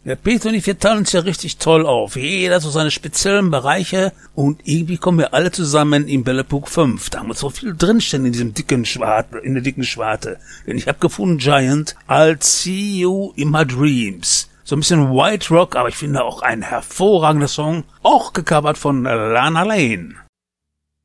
Der Peter und die vier teilen uns ja richtig toll auf. Jeder so seine speziellen Bereiche und irgendwie kommen wir alle zusammen in Bellepuk 5. Da muss so viel drinstehen in diesem dicken Schwarte, in der dicken Schwarte. Denn ich habe gefunden, Giant, I'll see you in my dreams. So ein bisschen White Rock, aber ich finde auch ein hervorragender Song, auch gecovert von Lana Lane.